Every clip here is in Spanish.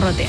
Orrotea.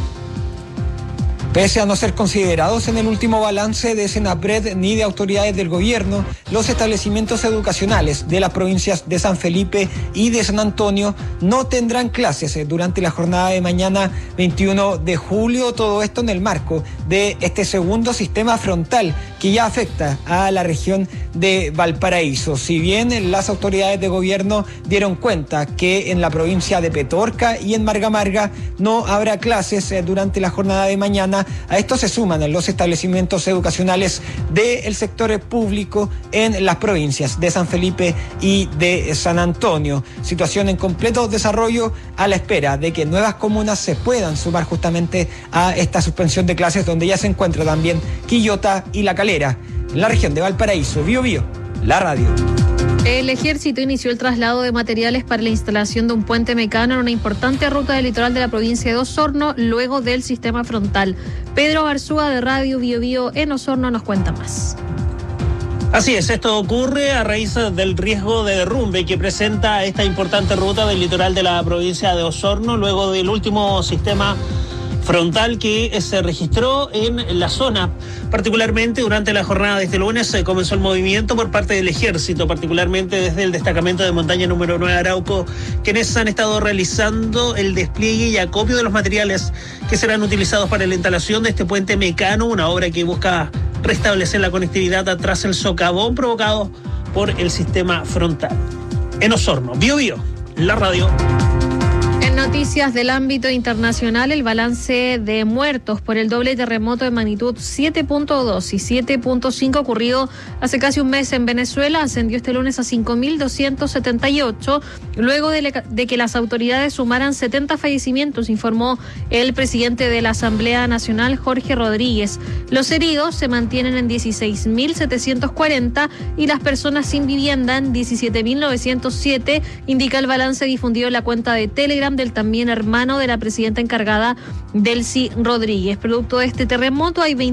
Pese a no ser considerados en el último balance de Senapred ni de autoridades del gobierno, los establecimientos educacionales de las provincias de San Felipe y de San Antonio no tendrán clases durante la jornada de mañana 21 de julio, todo esto en el marco de este segundo sistema frontal que ya afecta a la región de Valparaíso. Si bien las autoridades de gobierno dieron cuenta que en la provincia de Petorca y en Marga Marga no habrá clases durante la jornada de mañana, a esto se suman los establecimientos educacionales del sector público en las provincias de San Felipe y de San Antonio. Situación en completo desarrollo a la espera de que nuevas comunas se puedan sumar justamente a esta suspensión de clases, donde ya se encuentra también Quillota y La Calera, en la región de Valparaíso. Biobío, la radio. El Ejército inició el traslado de materiales para la instalación de un puente mecano en una importante ruta del litoral de la provincia de Osorno, luego del sistema frontal. Pedro Barzúa de Radio Biobío en Osorno nos cuenta más. Así es, esto ocurre a raíz del riesgo de derrumbe que presenta esta importante ruta del litoral de la provincia de Osorno, luego del último sistema frontal que se registró en la zona. Particularmente durante la jornada de este lunes comenzó el movimiento por parte del Ejército, particularmente desde el destacamento de montaña número 9 Arauco, quienes han estado realizando el despliegue y acopio de los materiales que serán utilizados para la instalación de este puente mecano, una obra que busca restablecer la conectividad tras el socavón provocado por el sistema frontal. En Osorno, Biobío, la radio. Noticias del ámbito internacional, el balance de muertos por el doble terremoto de magnitud 7.2 y 7.5 ocurrido hace casi un mes en Venezuela ascendió este lunes a 5.278, luego de que las autoridades sumaran 70 fallecimientos, informó el presidente de la Asamblea Nacional, Jorge Rodríguez. Los heridos se mantienen en 16.740 y las personas sin vivienda en 17.907, indica el balance difundido en la cuenta de Telegram del también hermano de la presidenta encargada, Delcy Rodríguez. Producto de este terremoto hay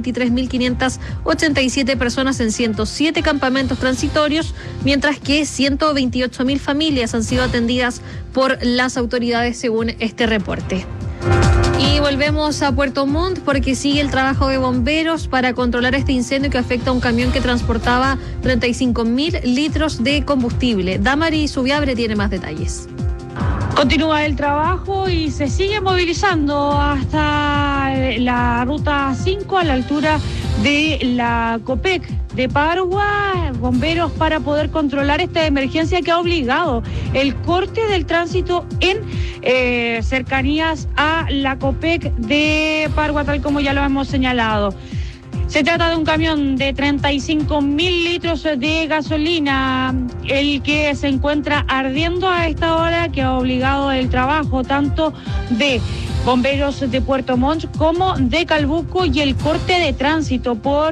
23.587 personas en 107 campamentos transitorios, mientras que 128.000 familias han sido atendidas por las autoridades según este reporte. Y volvemos a Puerto Montt porque sigue el trabajo de bomberos para controlar este incendio que afecta a un camión que transportaba 35.000 litros de combustible. Damari Subiabre tiene más detalles. Continúa el trabajo y se sigue movilizando hasta la ruta 5 a la altura de la Copec de Pargua, bomberos para poder controlar esta emergencia que ha obligado el corte del tránsito en cercanías a la Copec de Pargua, tal como ya lo hemos señalado. Se trata de un camión de 35.000 litros de gasolina, el que se encuentra ardiendo a esta hora, que ha obligado el trabajo tanto de bomberos de Puerto Montt como de Calbuco y el corte de tránsito por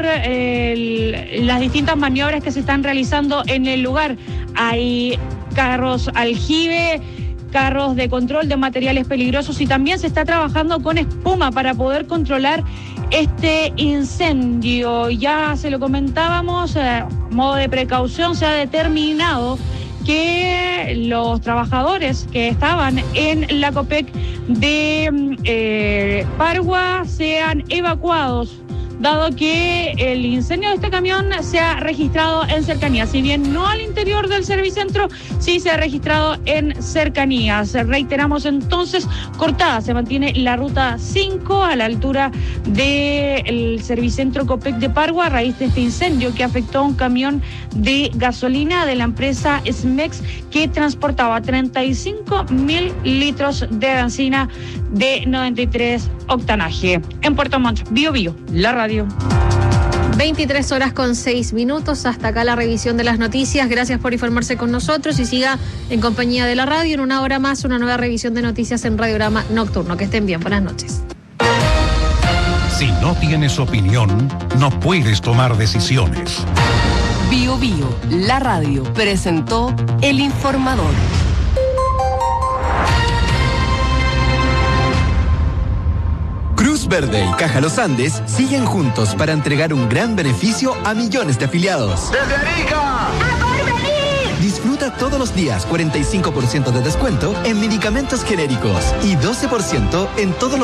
las distintas maniobras que se están realizando en el lugar. Hay carros aljibe, carros de control de materiales peligrosos y también se está trabajando con espuma para poder controlar este incendio. Ya se lo comentábamos, modo de precaución se ha determinado que los trabajadores que estaban en la Copec de Pargua sean evacuados, dado que el incendio de este camión se ha registrado en cercanías. Si bien no al interior del servicentro, sí se ha registrado en cercanías. Reiteramos entonces, cortada se mantiene la ruta 5 a la altura del servicentro Copec de Pargua a raíz de este incendio que afectó a un camión de gasolina de la empresa Smex que transportaba 35.000 litros de benzina de 93 octanaje. En Puerto Montt, Biobío, la radio. 23:06. Hasta acá la revisión de las noticias. Gracias por informarse con nosotros y siga en compañía de la radio. En una hora más, una nueva revisión de noticias en Radiograma Nocturno. Que estén bien. Buenas noches. Si no tienes opinión, no puedes tomar decisiones. Biobío, la radio, presentó El Informador. Cruz Verde y Caja Los Andes siguen juntos para entregar un gran beneficio a millones de afiliados. ¡Desde Arica! ¡A Porvenir! Disfruta todos los días 45% de descuento en medicamentos genéricos y 12% en todos los